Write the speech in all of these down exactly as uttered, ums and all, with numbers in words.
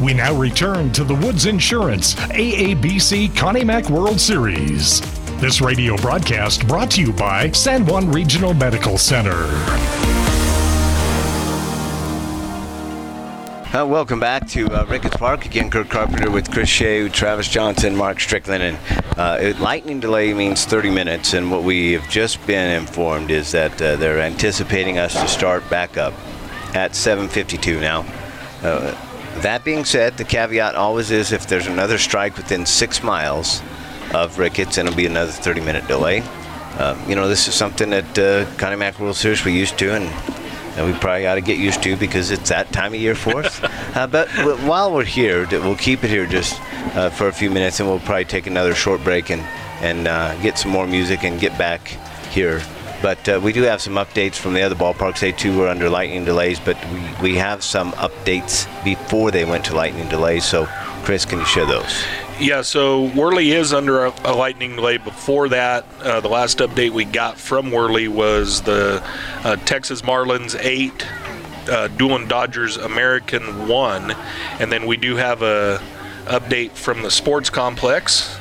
We now return to the Woods Insurance A A B C Connie Mack World Series. This radio broadcast brought to you by San Juan Regional Medical Center. Uh, welcome back to uh, Ricketts Park. Again, Kirk Carpenter with Chris Shea, Travis Johnson, Mark Strickland. And uh, it, lightning delay means thirty minutes, and what we have just been informed is that uh, they're anticipating us to start back up at seven fifty-two now. Uh, that being said, the caveat always is if there's another strike within six miles of Ricketts, and it'll be another thirty minute delay. Uh, you know, this is something that uh, Connie Mack World Series we're used to, and And we probably ought to get used to because it's that time of year for us. uh, but w- while we're here, we'll keep it here just uh, for a few minutes, and we'll probably take another short break and, and uh, get some more music and get back here. But uh, we do have some updates from the other ballparks. They too were under lightning delays, but we, we have some updates before they went to lightning delays. So, Chris, can you share those? Yeah, so Worley is under a, a lightning delay. Before that, uh, the last update we got from Worley was the uh, Texas Marlins eight, uh, Doolin Dodgers American one, and then we do have a update from the sports complex.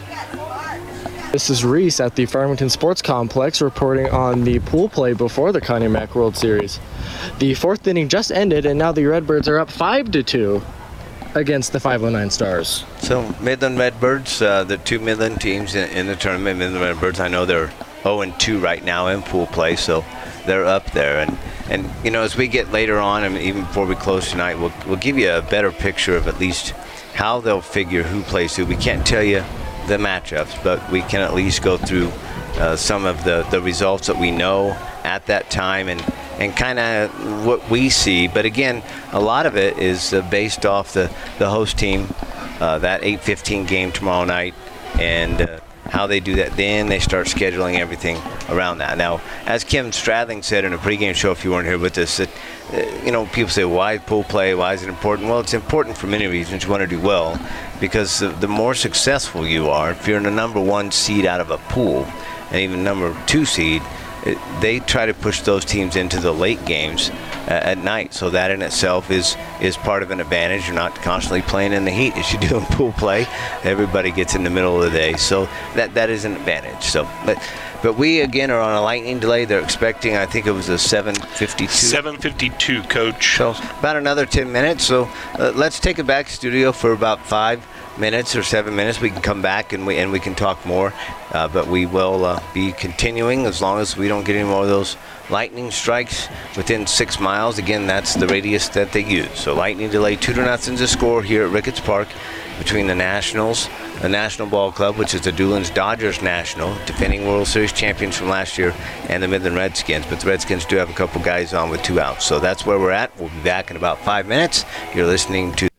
This is Reese at the Farmington Sports Complex reporting on the pool play before the Connie Mack World Series. The fourth inning just ended, and now the Redbirds are up five to two. Against the five oh nine Stars. So Midland Redbirds, uh, the two Midland teams in, in the tournament, Midland Redbirds, I know they're oh and two right now in pool play, so they're up there. And, and you know, as we get later on, and even before we close tonight, we'll, we'll give you a better picture of at least how they'll figure who plays who. We can't tell you the matchups, but we can at least go through uh, some of the, the results that we know at that time, and and kind of what we see. But again, a lot of it is uh, based off the, the host team, uh, that eight fifteen game tomorrow night, and uh, how they do that. Then they start scheduling everything around that. Now, as Kim Stradling said in a pregame show, if you weren't here with us, that, uh, you know, people say, why pool play? Why is it important? Well, it's important for many reasons. You want to do well, because the, the more successful you are, if you're in the number one seed out of a pool, and even number two seed, It, they try to push those teams into the late games uh, at night, so that in itself is is part of an advantage. You're not constantly playing in the heat as you do in pool play. Everybody gets in the middle of the day, so that that is an advantage. So, but but we again are on a lightning delay. They're expecting, I think it was a seven fifty-two. seven fifty-two, Coach. So about another ten minutes. So uh, let's take it back to studio for about five minutes or seven minutes. We can come back and we and we can talk more, uh, but we will uh, be continuing as long as we don't get any more of those lightning strikes within six miles. Again, that's the radius that they use. So lightning delay, two to nothing to score here at Ricketts Park between the Nationals, the National Ball Club, which is the Doolin Dodgers National, defending World Series champions from last year, and the Midland Redskins. But the Redskins do have a couple guys on with two outs. So that's where we're at. We'll be back in about five minutes. You're listening to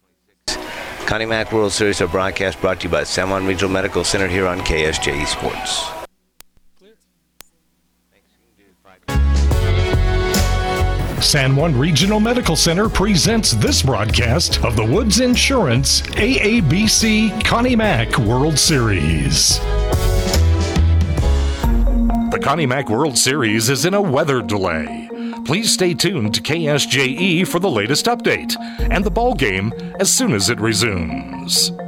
Connie Mack World Series, our broadcast brought to you by San Juan Regional Medical Center here on K S J E Sports. San Juan Regional Medical Center presents this broadcast of the Woods Insurance A A B C Connie Mack World Series. The Connie Mack World Series is in a weather delay. Please stay tuned to K S J E for the latest update and the ball game as soon as it resumes.